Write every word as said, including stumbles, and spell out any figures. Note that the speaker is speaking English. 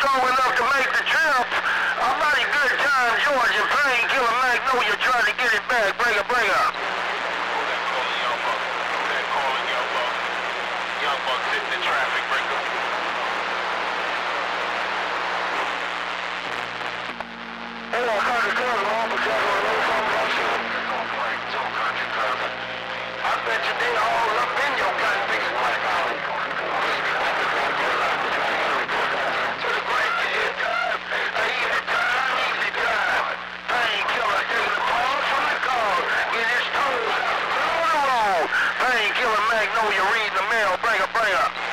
strong enough to make the trip. A mighty good time, George and Painkiller Magnolia trying to get it back. Bring it, bring it. Young Buck sitting in traffic, bring it. Hello, Country Club, all for Jaguar, no phone Russia. I bet you they all up in your gun, biggest black out. To the great kid, an easy time, easy time. Painkiller taking the pause from the car, get his toes on the road. Painkiller Magnolia reading the mail, bring it, bring it.